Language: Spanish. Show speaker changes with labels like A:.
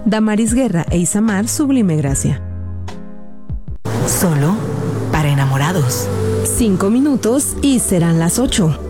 A: Damaris Guerra e Isamar Sublime Gracia.
B: Solo para enamorados.
A: 5 minutos y serán las 8.